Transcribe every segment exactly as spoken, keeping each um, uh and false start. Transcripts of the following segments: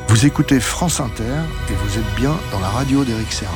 Vous écoutez France Inter et vous êtes bien dans la radio d'Éric Serra.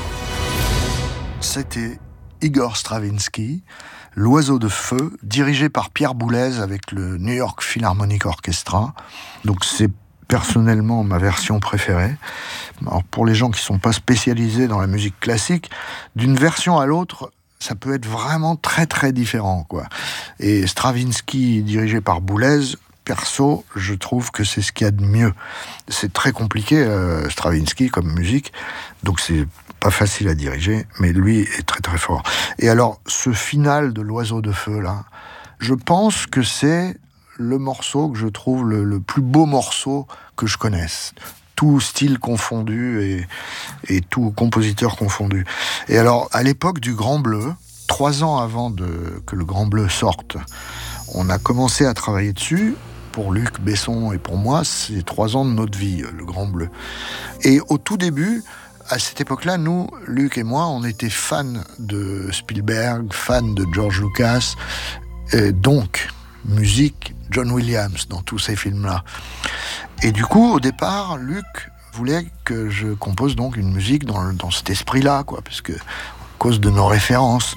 C'était Igor Stravinsky, L'Oiseau de Feu, dirigé par Pierre Boulez avec le New York Philharmonic Orchestra. Donc c'est personnellement ma version préférée. Alors pour les gens qui ne sont pas spécialisés dans la musique classique, d'une version à l'autre, ça peut être vraiment très très différent, quoi. Et Stravinsky dirigé par Boulez, perso, je trouve que c'est ce qu'il y a de mieux. C'est très compliqué, euh, Stravinsky, comme musique, donc c'est pas facile à diriger, mais lui est très très fort. Et alors, ce final de L'Oiseau de Feu, là, je pense que c'est le morceau que je trouve le, le plus beau morceau que je connaisse. Tout style confondu et, et tout compositeur confondu. Et alors, à l'époque du Grand Bleu, trois ans avant de, que le Grand Bleu sorte, on a commencé à travailler dessus. Pour Luc Besson et pour moi, c'est trois ans de notre vie, le Grand Bleu. Et au tout début, à cette époque-là, nous, Luc et moi, on était fans de Spielberg, fans de George Lucas, et donc musique John Williams dans tous ces films-là. Et du coup, au départ, Luc voulait que je compose donc une musique dans, dans cet esprit-là, quoi, parce que, à cause de nos références.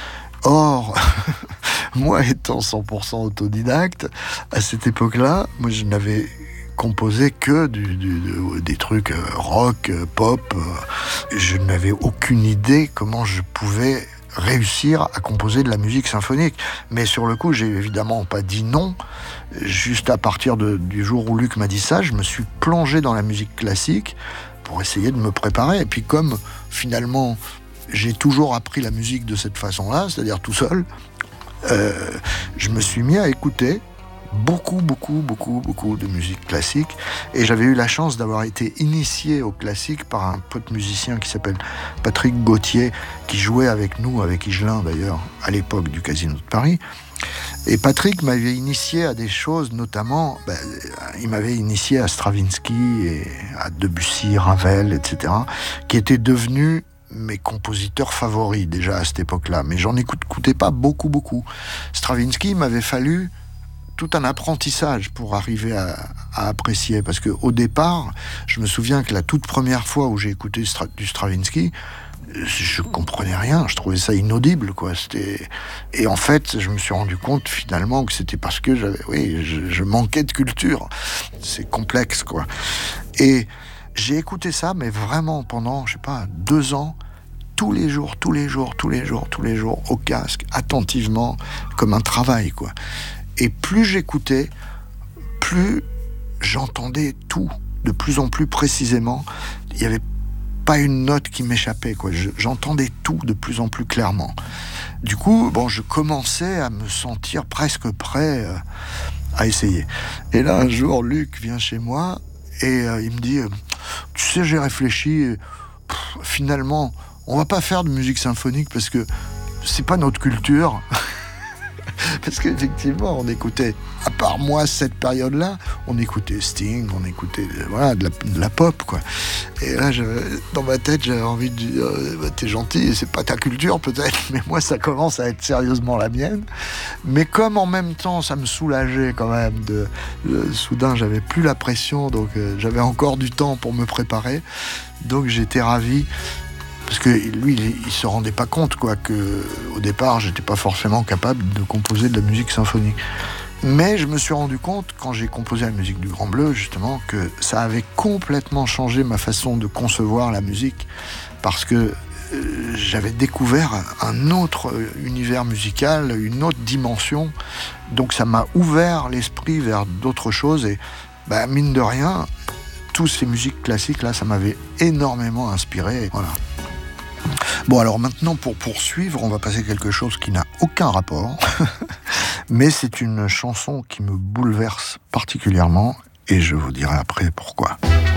Or, moi étant cent pour cent autodidacte, à cette époque-là, moi je n'avais composé que du, du, du, des trucs rock, pop. Je n'avais aucune idée comment je pouvais réussir à composer de la musique symphonique. Mais sur le coup, j'ai évidemment pas dit non. Juste à partir de, du jour où Luc m'a dit ça, je me suis plongé dans la musique classique pour essayer de me préparer. Et puis comme finalement... j'ai toujours appris la musique de cette façon-là, c'est-à-dire tout seul. Euh, je me suis mis à écouter beaucoup, beaucoup, beaucoup, beaucoup de musique classique. Et j'avais eu la chance d'avoir été initié au classique par un pote musicien qui s'appelle Patrick Gauthier, qui jouait avec nous, avec Higelin d'ailleurs, à l'époque du Casino de Paris. Et Patrick m'avait initié à des choses, notamment, ben, il m'avait initié à Stravinsky, et à Debussy, Ravel, et cetera, qui étaient devenus mes compositeurs favoris déjà à cette époque-là, mais j'en écoutais pas beaucoup, beaucoup. Stravinsky, il m'avait fallu tout un apprentissage pour arriver à, à apprécier, parce qu'au départ, je me souviens que la toute première fois où j'ai écouté Stra- du Stravinsky, je comprenais rien, je trouvais ça inaudible, quoi. C'était... Et en fait, je me suis rendu compte finalement que c'était parce que j'avais, oui, je, je manquais de culture. C'est complexe, quoi. Et j'ai écouté ça, mais vraiment pendant, je sais pas, deux ans, tous les jours, tous les jours, tous les jours, tous les jours, au casque, attentivement, comme un travail, quoi. Et plus j'écoutais, plus j'entendais tout, de plus en plus précisément. Il n'y avait pas une note qui m'échappait, quoi. Je, j'entendais tout de plus en plus clairement. Du coup, bon, je commençais à me sentir presque prêt euh, à essayer. Et là, un jour, Luc vient chez moi et euh, il me dit euh, « Tu sais, j'ai réfléchi, pff, finalement, on va pas faire de musique symphonique parce que c'est pas notre culture. » Parce qu'effectivement, on écoutait, à part moi, cette période-là, on écoutait Sting, on écoutait voilà, de, la, de la pop, quoi. Et là, j'avais, dans ma tête, j'avais envie de dire bah, « T'es gentil, c'est pas ta culture peut-être, mais moi, ça commence à être sérieusement la mienne. » Mais comme en même temps, ça me soulageait quand même. De, de, soudain, j'avais plus la pression, donc euh, j'avais encore du temps pour me préparer. Donc j'étais ravi. Parce que lui, il, il se rendait pas compte, quoi, que au départ, j'étais pas forcément capable de composer de la musique symphonique. Mais je me suis rendu compte, quand j'ai composé la musique du Grand Bleu, justement, que ça avait complètement changé ma façon de concevoir la musique, parce que euh, j'avais découvert un autre univers musical, une autre dimension. Donc ça m'a ouvert l'esprit vers d'autres choses. Et bah, mine de rien, toutes ces musiques classiques-là, ça m'avait énormément inspiré. Voilà. Bon, alors maintenant, pour poursuivre, on va passer à quelque chose qui n'a aucun rapport, mais c'est une chanson qui me bouleverse particulièrement, et je vous dirai après pourquoi.